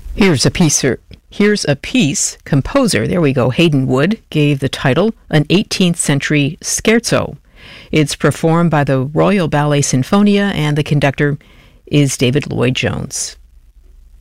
Here's a piece composer, there we go, Hayden Wood, gave the title an 18th century scherzo. It's performed by the Royal Ballet Sinfonia, and the conductor is David Lloyd Jones.